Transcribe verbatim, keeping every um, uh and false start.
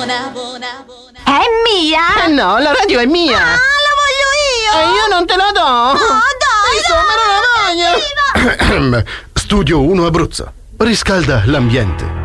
È mia? Eh no, la radio è mia! Ah, la voglio io! E io non te la do! No, dai! Insomma, non la voglio! Studio uno Abruzzo. Riscalda l'ambiente.